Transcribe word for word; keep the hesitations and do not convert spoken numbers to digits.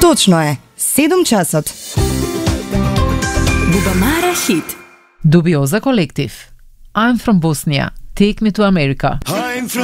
Точно е, седум часот. Bubamara hit. Dubioza Collective. I'm from Bosnia. Take me to America.